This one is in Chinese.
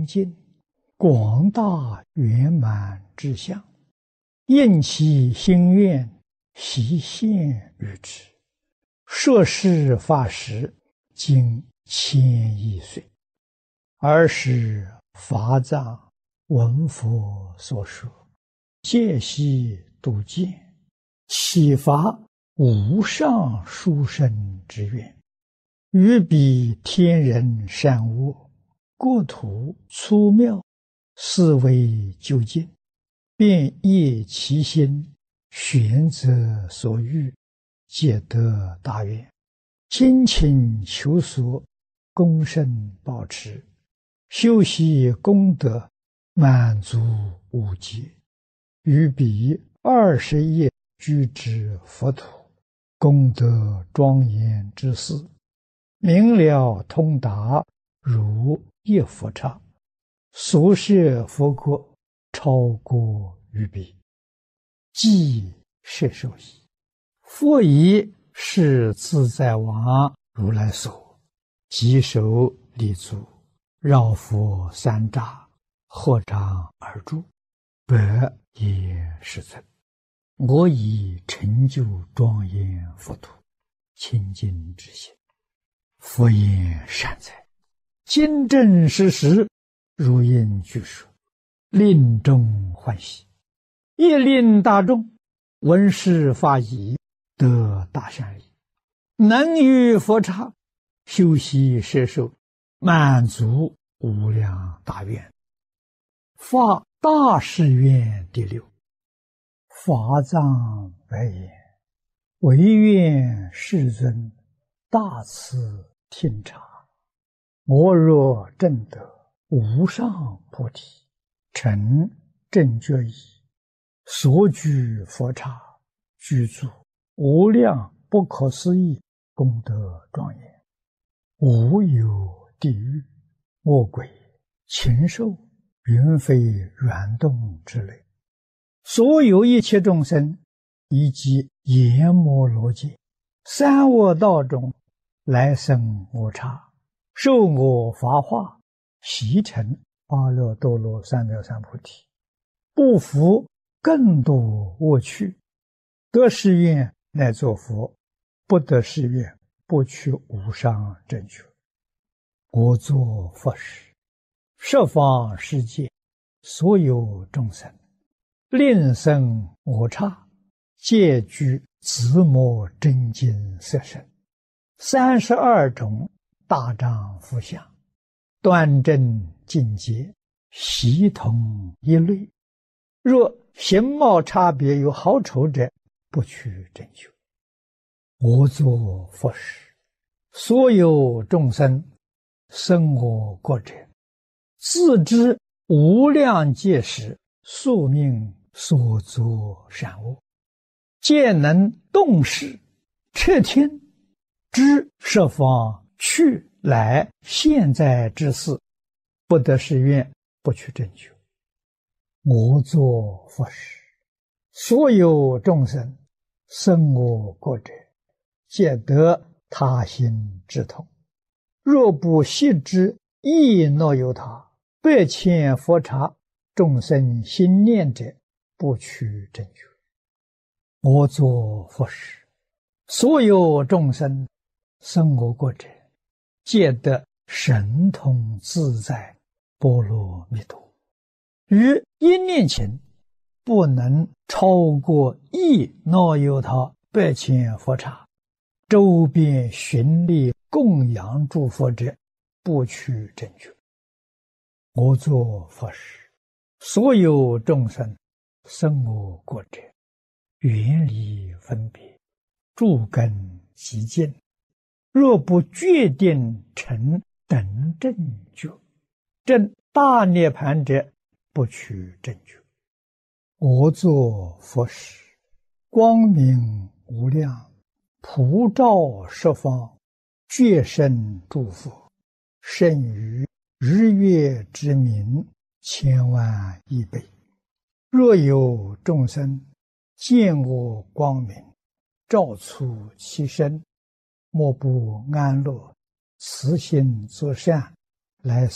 严净，广大圆满之相，应其心愿，悉现于之。摄事法时，经千亿岁，尔时法藏闻佛所说，戒悉度见，启发无上殊胜之愿，于彼天人善恶，国土粗妙，思维究竟，便业其心，选择所欲，皆得大愿，精勤求索，恭慎保持，修习功德，满足无极，于彼20业居之佛土，功德庄严之事，明了通达，如一佛刹，所摄佛国，超过于彼，即摄受矣。佛以是自在王如来所，稽首立足，绕佛三匝，合掌而住，百业世尊。我以成就庄严佛土，清净之心，佛言善哉，今正实实，如应具说，令众欢喜，亦令大众闻是法已，得大善利，能于佛刹修习摄受，满足无量大愿。发大誓愿第6。法藏白言：唯愿世尊大慈听察，我若证得无上菩提，成正觉已，所居佛刹，居住无量不可思议功德庄严，无有地狱、恶鬼、禽兽、云飞软动之类，所有一切众生，以及阎摩罗界、三恶道中来生我刹，受我法化，习成阿耨多罗三藐三菩提，不服更多恶趣，得誓愿乃作佛，不得誓愿不取无上正觉。我作佛时，十方世界所有众生，令生我刹，皆具自摩真经色身，32种大丈夫相，端正净洁，悉同一类。若形貌差别有好丑者，不取正觉。我作佛时，所有众生生我国者，自知无量劫时宿命所作善恶，皆能动识彻听，知十方去来现在之事，不得誓愿，不取正觉。我作佛时，所有众生生我国者，皆得他心之痛。若不悉知亦若有他，100千佛刹众生心念者，不取正觉。我作佛时，所有众生生我国者，皆得神通自在波罗蜜多。于一念前，不能超过亦若有他100千佛刹，周边寻历供养诸佛者，不取正觉。我作佛时，所有众生生我国者，远离分别，诸根极净，若不决定成等正觉，证大涅盘者，不取正觉。我作佛时，光明无量，普照十方，觉生诸佛，胜于日月之明千万亿倍。若有众生见我光明，照出其身，莫不安乐，慈心作善，来